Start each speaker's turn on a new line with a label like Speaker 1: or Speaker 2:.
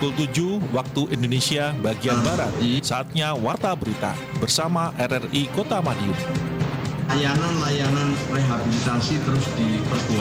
Speaker 1: pukul 7 waktu Indonesia bagian Barat. Saatnya Warta Berita bersama RRI Kota Madiun.
Speaker 2: Layanan rehabilitasi terus diperkuat.